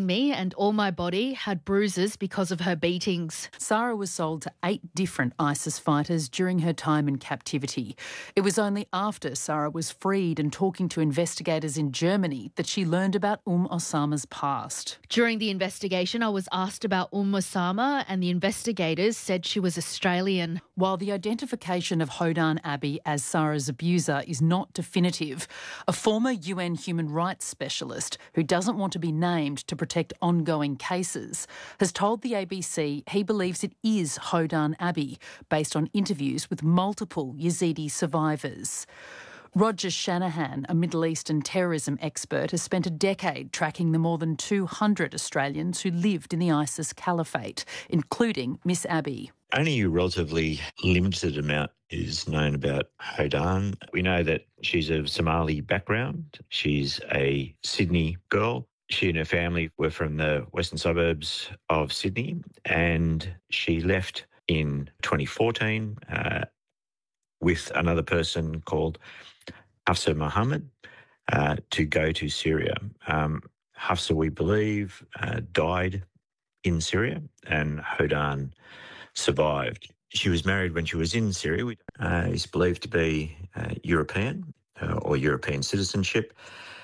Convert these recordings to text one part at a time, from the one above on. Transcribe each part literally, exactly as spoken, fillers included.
beating me, and all my body had bruises because of her beatings. Sara was sold to eight different ISIS fighters during her time in captivity. It was only after Sara was freed and talking to investigators in Germany that she learned about Umm Osama's past. During the investigation, I was asked about Umm Osama, and the investigators said she was Australian. While the identification of Hodan Abbey as Sara's abuser is not definitive, a former U N human rights specialist who doesn't want to be named to protect ongoing cases has told the A B C he believes it is Hodan Abbey, based on interviews with multiple Yazidi survivors. Roger Shanahan, a Middle Eastern terrorism expert, has spent a decade tracking the more than two hundred Australians who lived in the ISIS caliphate, including Miss Abbey. Only a relatively limited amount is known about Hodan. We know that she's of Somali background. She's a Sydney girl. She and her family were from the western suburbs of Sydney, and she left in twenty fourteen uh, with another person called Hafsa Mohammed uh, to go to Syria. Um, Hafsa, we believe, uh, died in Syria, and Hodan survived. She was married when she was in Syria. Uh, is believed to be uh, European uh, or European citizenship,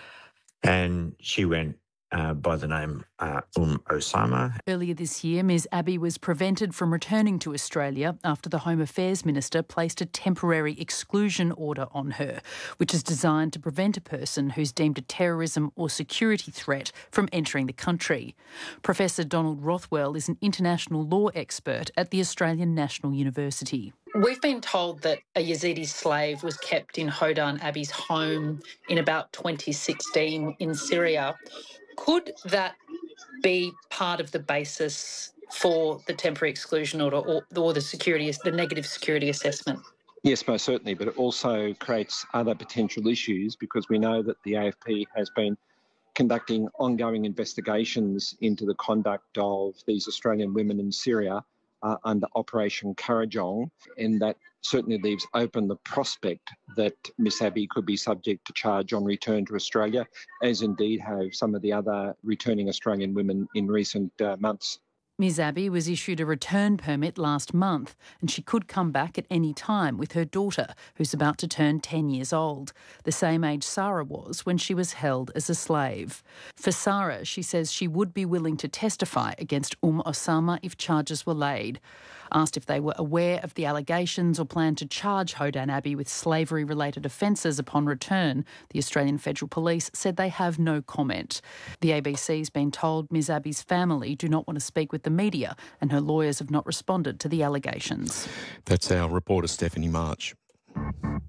and she went Uh, by the name uh, Umm Osama. Earlier this year, Ms Abbey was prevented from returning to Australia after the Home Affairs Minister placed a temporary exclusion order on her, which is designed to prevent a person who's deemed a terrorism or security threat from entering the country. Professor Donald Rothwell is an international law expert at the Australian National University. We've been told that a Yazidi slave was kept in Hodan Abbey's home in about twenty sixteen in Syria. Could that be part of the basis for the temporary exclusion order or, or the security, the negative security assessment? Yes, most certainly, but it also creates other potential issues because we know that the A F P has been conducting ongoing investigations into the conduct of these Australian women in Syria uh, under Operation Kurrajong, and that certainly leaves open the prospect that Miss Abbey could be subject to charge on return to Australia, as indeed have some of the other returning Australian women in recent uh, months. Ms Abbey was issued a return permit last month, and she could come back at any time with her daughter, who's about to turn ten years old, the same age Sara was when she was held as a slave. For Sara, she says she would be willing to testify against Umm Osama if charges were laid. Asked if they were aware of the allegations or planned to charge Hodan Abbey with slavery-related offences upon return, the Australian Federal Police said they have no comment. The A B C's been told Ms Abbey's family do not want to speak with the media, and her lawyers have not responded to the allegations. That's our reporter Stephanie March.